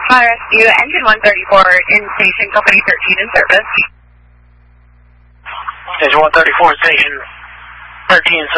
Fire Rescue, engine 134 in station, company 13 in service. Engine 134 in station 13 in